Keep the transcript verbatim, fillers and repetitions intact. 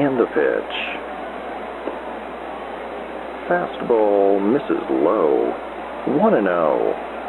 And the pitch. Fastball misses low. one and oh.